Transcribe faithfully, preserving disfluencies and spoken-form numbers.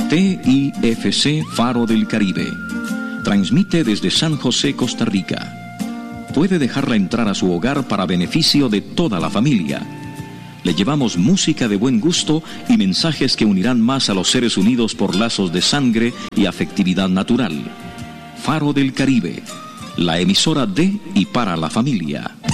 T I F C Faro del Caribe. Transmite desde San José, Costa Rica. Puede dejarla entrar a su hogar para beneficio de toda la familia. Le llevamos música de buen gusto y mensajes que unirán más a los seres unidos por lazos de sangre y afectividad natural. Faro del Caribe, la emisora de y para la familia.